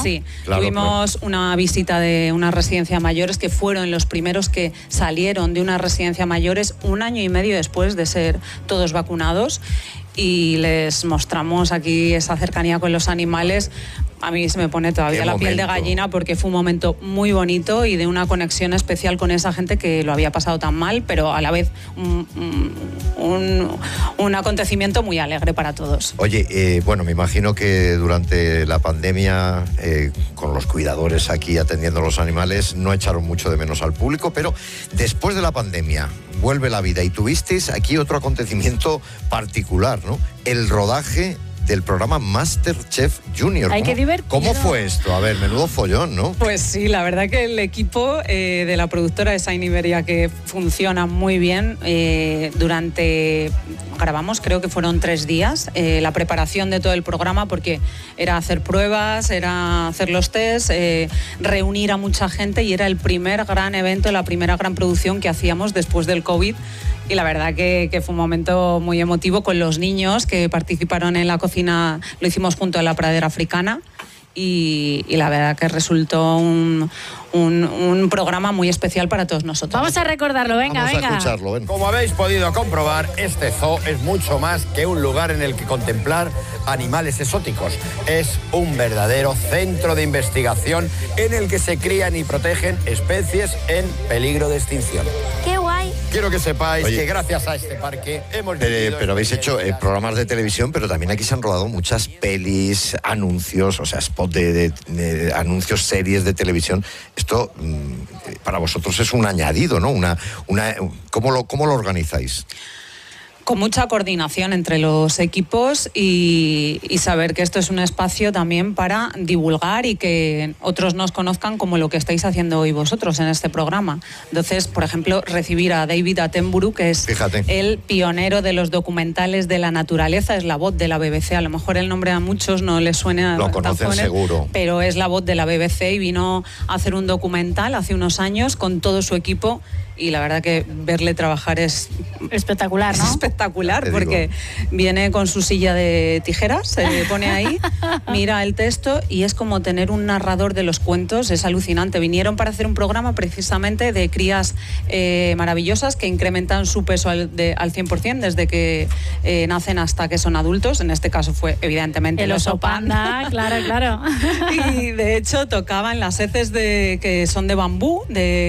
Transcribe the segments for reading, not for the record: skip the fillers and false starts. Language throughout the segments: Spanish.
Sí, tuvimos una visita de una residencia de mayores que fueron los primeros que salieron de una residencia de mayores 1 año y medio después de ser todos vacunados, y les mostramos aquí esa cercanía con los animales. A mí se me pone todavía la piel de gallina porque fue un momento muy bonito y de una conexión especial con esa gente que lo había pasado tan mal, pero a la vez un acontecimiento muy alegre para todos. Oye, bueno, me imagino que durante la pandemia, con los cuidadores aquí atendiendo a los animales, no echaron mucho de menos al público, pero después de la pandemia vuelve la vida y tuvisteis aquí otro acontecimiento particular, ¿no? El rodaje del programa MasterChef Junior. ¡Ay, qué divertido! ¿Cómo fue esto? A ver, menudo follón, ¿no? Pues sí, la verdad que el equipo de la productora de Sain Iberia, que funciona muy bien, grabamos, creo que fueron 3 días, la preparación de todo el programa, porque era hacer pruebas, era hacer los tests, reunir a mucha gente, y era el primer gran evento, la primera gran producción que hacíamos después del COVID. Y la verdad que fue un momento muy emotivo con los niños que participaron en la cocina. Lo hicimos junto a la pradera africana y la verdad que resultó un programa muy especial para todos nosotros. Vamos a recordarlo, venga. Vamos a escucharlo, ven. Como habéis podido comprobar, este zoo es mucho más que un lugar en el que contemplar animales exóticos. Es un verdadero centro de investigación en el que se crían y protegen especies en peligro de extinción. ¡Qué guay! Quiero que sepáis que gracias a este parque hemos vivido... Pero habéis hecho programas de televisión, pero también aquí se han rodado muchas pelis, anuncios, o sea, spot de anuncios, series de televisión. Esto para vosotros es un añadido, ¿no? ¿Cómo lo organizáis? Con mucha coordinación entre los equipos y saber que esto es un espacio también para divulgar y que otros nos conozcan como lo que estáis haciendo hoy vosotros en este programa. Entonces, por ejemplo, recibir a David Attenborough, que es el pionero de los documentales de la naturaleza, es la voz de la BBC. A lo mejor el nombre a muchos no les suena. Lo conocen seguro. Pero es la voz de la BBC y vino a hacer un documental hace unos años con todo su equipo. Y la verdad que verle trabajar es espectacular, ¿no? Es espectacular, porque viene con su silla de tijeras, se pone ahí, mira el texto y es como tener un narrador de los cuentos. Es alucinante. Vinieron para hacer un programa precisamente de crías maravillosas que incrementan su peso al 100% desde que nacen hasta que son adultos. En este caso fue evidentemente el oso panda. Claro. Y de hecho tocaban las heces que son de bambú,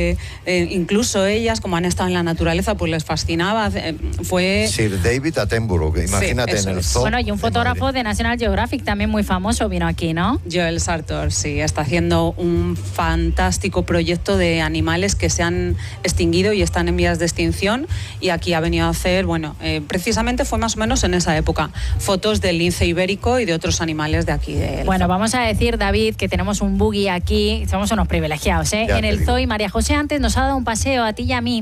incluso ellas, como han estado en la naturaleza, pues les fascinaba. Fue Sir David Attenborough, imagínate, en el zoo. Bueno, y un fotógrafo de National Geographic también muy famoso vino aquí, ¿no? Joel Sartor, sí, está haciendo un fantástico proyecto de animales que se han extinguido y están en vías de extinción, y aquí ha venido a hacer, precisamente fue más o menos en esa época, fotos del lince ibérico y de otros animales de aquí. Bueno, vamos a decir, David, que tenemos un buggy aquí, somos unos privilegiados, en el zoo, y María José antes nos ha dado un paseo a ti y a mí,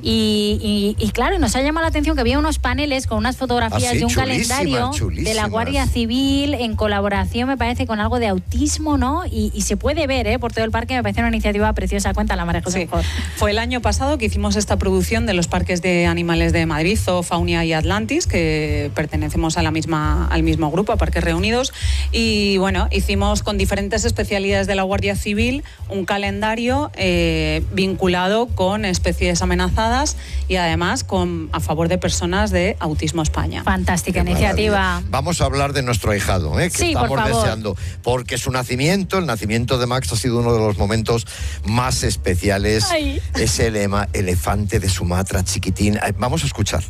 y claro, nos ha llamado la atención que había unos paneles con unas fotografías de un calendario de la Guardia Civil en colaboración, me parece, con algo de autismo, ¿no? Y se puede ver por todo el parque. Me parece una iniciativa preciosa. Cuéntala, María José. Sí. Fue el año pasado que hicimos esta producción de los parques de animales de Madrid, Zoo, Faunia y Atlantis, que pertenecemos al mismo grupo, a Parques Reunidos, y bueno, hicimos con diferentes especialidades de la Guardia Civil un calendario vinculado con especies amenazadas y además a favor de personas de Autismo España. Fantástica iniciativa. Vamos a hablar de nuestro ahijado, que sí, estamos deseando, porque el nacimiento de Max ha sido uno de los momentos más especiales. Ay. Es el elefante de Sumatra, chiquitín. Vamos a escuchar.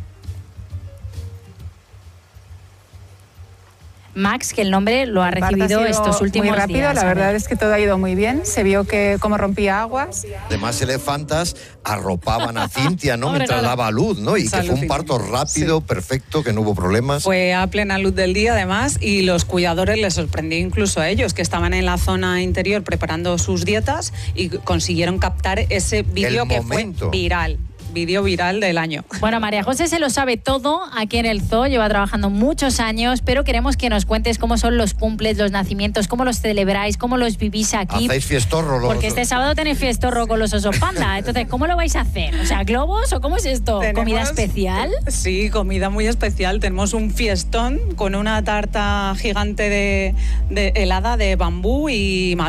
Max, que el nombre lo ha recibido estos últimos muy rápido, días. La verdad es que todo ha ido muy bien. Se vio cómo rompía aguas. Además, elefantas arropaban a Cintia, ¿no? Mientras daba a luz, ¿no? Y que fue un parto rápido, perfecto, que no hubo problemas. Fue a plena luz del día, además, y los cuidadores les sorprendió incluso a ellos, que estaban en la zona interior preparando sus dietas y consiguieron captar ese vídeo que fue viral. Vídeo viral del año. Bueno, María José se lo sabe todo aquí en el zoo, lleva trabajando muchos años, pero queremos que nos cuentes cómo son los cumples, los nacimientos, cómo los celebráis, cómo los vivís aquí. ¿Hacéis fiestorro? Porque este sábado tenéis fiestorro con los osos panda. Entonces, ¿cómo lo vais a hacer? O sea, ¿globos o cómo es esto? ¿Comida especial? Sí, comida muy especial. Tenemos un fiestón con una tarta gigante de helada de bambú y